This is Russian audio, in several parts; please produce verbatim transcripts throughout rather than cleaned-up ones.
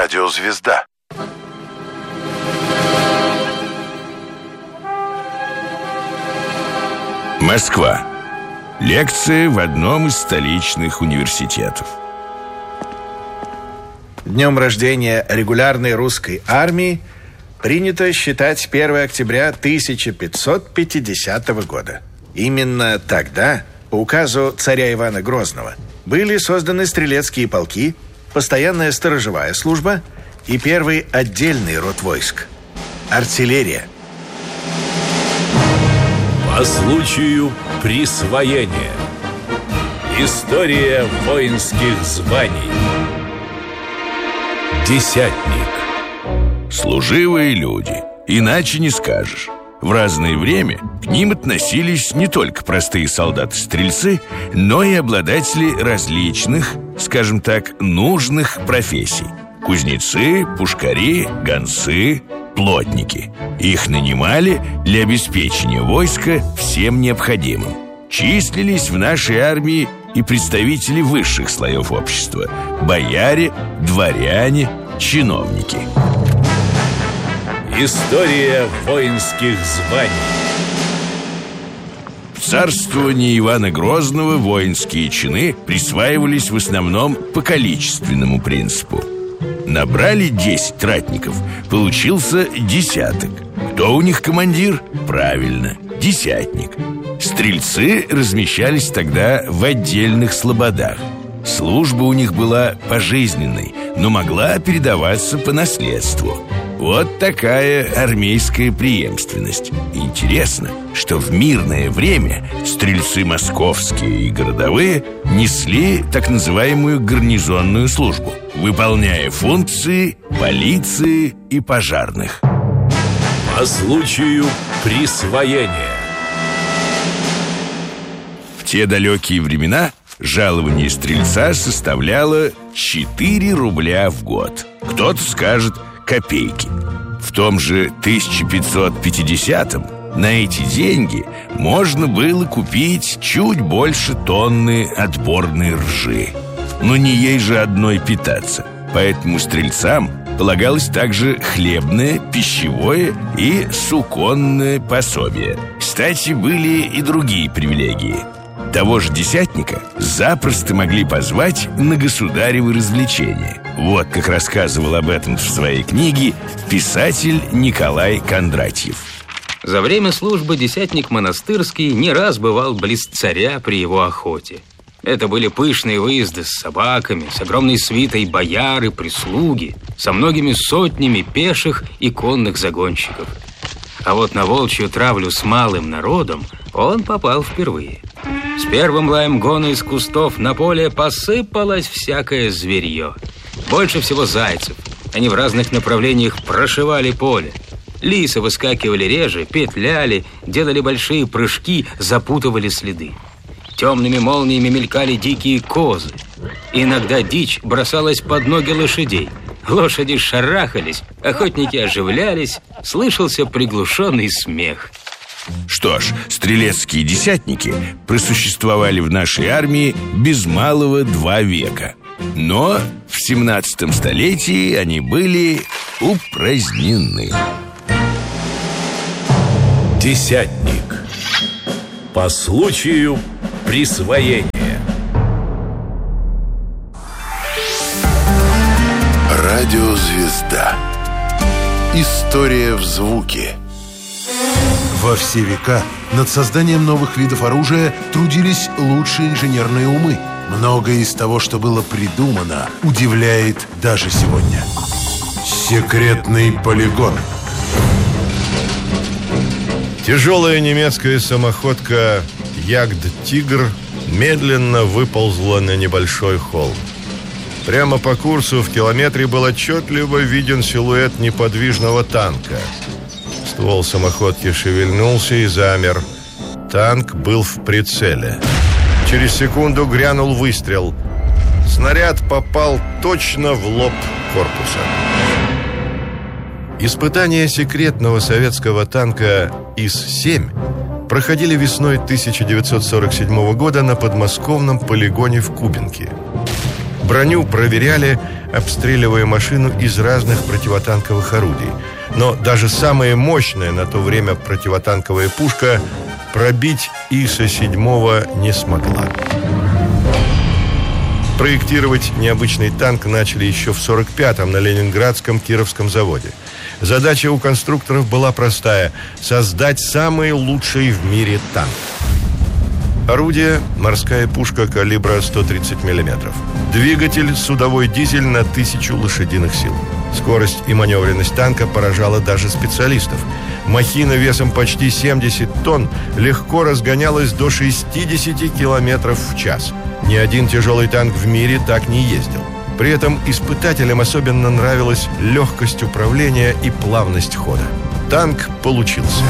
Радиозвезда. Москва. Лекция в одном из столичных университетов. Днем рождения регулярной русской армии принято считать первое октября тысяча пятьсот пятидесятого года. Именно тогда, по указу царя Ивана Грозного, были созданы стрелецкие полки, постоянная сторожевая служба и первый отдельный род войск – артиллерия. По случаю присвоения. История воинских званий. Десятник. Служивые люди, иначе не скажешь. В разное время к ним относились не только простые солдаты-стрельцы, но и обладатели различных, скажем так, нужных профессий. Кузнецы, пушкари, гонцы, плотники. Их нанимали для обеспечения войска всем необходимым. Числились в нашей армии и представители высших слоев общества: бояре, дворяне, чиновники. История воинских званий. В царствовании Ивана Грозного воинские чины присваивались в основном по количественному принципу. Набрали десять ратников, получился десяток. Кто у них командир? Правильно, десятник. Стрельцы размещались тогда в отдельных слободах. Служба у них была пожизненной, но могла передаваться по наследству. Вот такая армейская преемственность. Интересно, что в мирное время стрельцы московские и городовые несли так называемую гарнизонную службу, выполняя функции полиции и пожарных. По случаю присвоения. В те далекие времена жалование стрельца составляло четыре рубля в год. Кто-то скажет копейки. В том же тысяча пятьсот пятидесятом на эти деньги можно было купить чуть больше тонны отборной ржи. Но не ей же одной питаться. Поэтому стрельцам полагалось также хлебное, пищевое и суконное пособие. Кстати, были и другие привилегии. Того же десятника запросто могли позвать на государевы развлечения. Вот как рассказывал об этом в своей книге писатель Николай Кондратьев. За время службы десятник монастырский не раз бывал близ царя при его охоте. Это были пышные выезды с собаками, с огромной свитой бояр и прислуги, со многими сотнями пеших и конных загонщиков. А вот на волчью травлю с малым народом он попал впервые. С первым лаем гона из кустов на поле посыпалось всякое зверье. Больше всего зайцев. Они в разных направлениях прошивали поле. Лисы выскакивали реже, петляли, делали большие прыжки, запутывали следы. Темными молниями мелькали дикие козы. Иногда дичь бросалась под ноги лошадей. Лошади шарахались, охотники оживлялись, слышался приглушенный смех. Что ж, стрелецкие десятники просуществовали в нашей армии без малого два века. Но в семнадцатом столетии они были упразднены. Десятник. По случаю присвоения. Радиозвезда. История в звуке. Во все века над созданием новых видов оружия трудились лучшие инженерные умы. Многое из того, что было придумано, удивляет даже сегодня. Секретный полигон. Тяжелая немецкая самоходка «Ягд-Тигр» медленно выползла на небольшой холм. Прямо по курсу в километре был отчетливо виден силуэт неподвижного танка. Ствол самоходки шевельнулся и замер. Танк был в прицеле. Через секунду грянул выстрел. Снаряд попал точно в лоб корпуса. Испытания секретного советского танка ИС семь проходили весной тысяча девятьсот сорок седьмого года на подмосковном полигоне в Кубинке. Броню проверяли, обстреливая машину из разных противотанковых орудий. Но даже самая мощная на то время противотанковая пушка пробить ИСа-семь не смогла. Проектировать необычный танк начали еще в сорок пятом на Ленинградском Кировском заводе. Задача у конструкторов была простая – создать самый лучший в мире танк. Орудие – морская пушка калибра сто тридцать миллиметров. Двигатель – судовой дизель на тысячу лошадиных сил. Скорость и маневренность танка поражала даже специалистов. Махина весом почти семьдесят тонн легко разгонялась до шестидесяти километров в час. Ни один тяжелый танк в мире так не ездил. При этом испытателям особенно нравилась легкость управления и плавность хода. Танк получился.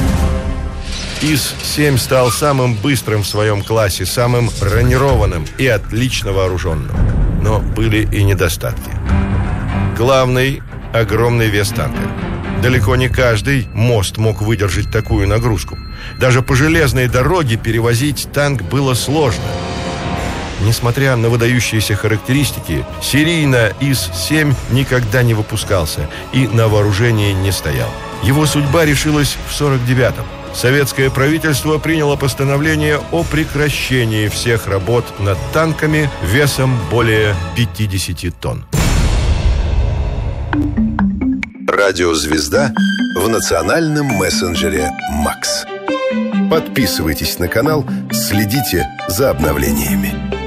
ИС-семь стал самым быстрым в своем классе, самым бронированным и отлично вооруженным. Но были и недостатки. Главный – огромный вес танка. Далеко не каждый мост мог выдержать такую нагрузку. Даже по железной дороге перевозить танк было сложно. Несмотря на выдающиеся характеристики, серийно ИС-семь никогда не выпускался и на вооружении не стоял. Его судьба решилась в сорок девятом. Советское правительство приняло постановление о прекращении всех работ над танками весом более пятидесяти тонн. Радио «Звезда» в национальном мессенджере «Макс». Подписывайтесь на канал, следите за обновлениями.